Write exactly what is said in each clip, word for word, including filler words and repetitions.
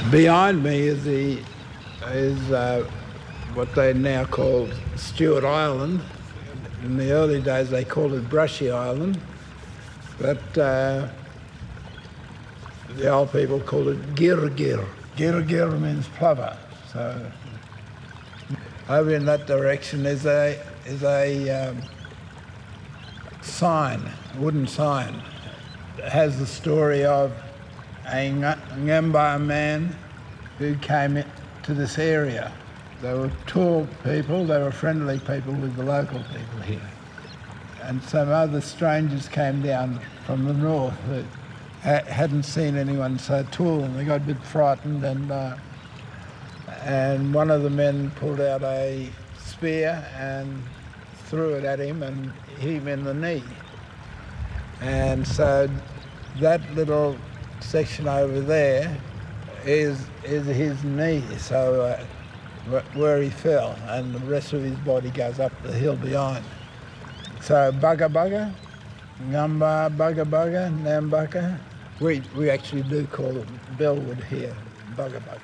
Behind me is the is uh, what they now call Stewart Island. In the early days they called it Brushy Island, but uh, the old people called it Gir Gir. Gir Gir means plover. So over in that direction is a is a um, sign, a wooden sign. It has the story of a Ngamba man who came to this area. They were tall people, they were friendly people with the local people here. And some other strangers came down from the north who hadn't seen anyone so tall, and they got a bit frightened, and uh, and one of the men pulled out a spear and threw it at him and hit him in the knee. And so that little section over there is is his knee, so uh, where he fell, and the rest of his body goes up the hill behind. So Bugga Bugga, Ngamba Bugga Bugga, Nambucca, we, we actually do call it Bellwood here, Bugga Bugga.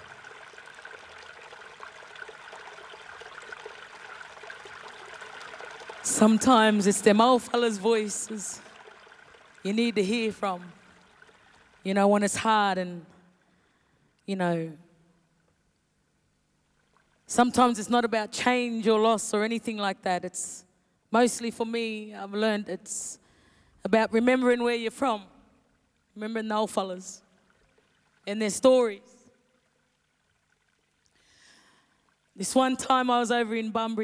Sometimes it's them old fellas' voices you need to hear from, you know, when it's hard. And, you know, sometimes it's not about change or loss or anything like that. It's mostly, for me, I've learned it's about remembering where you're from, remembering the old fellas and their stories. This one time I was over in Bunbury.